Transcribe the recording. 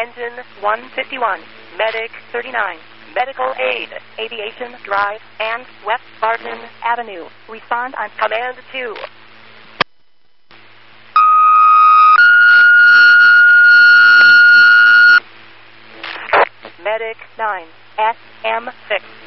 Engine 151, Medic 39, Medical Aid, Aviation Drive, and West Barton Avenue. Respond on Command 2. Medic 9, SM6.